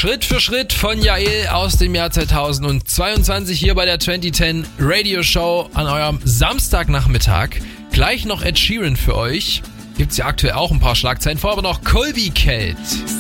Schritt für Schritt von Jael aus dem Jahr 2022 hier bei der 2010 Radio Show an eurem Samstagnachmittag. Gleich noch Ed Sheeran für euch. Gibt's ja aktuell auch ein paar Schlagzeilen vor, aber noch Colby Kate.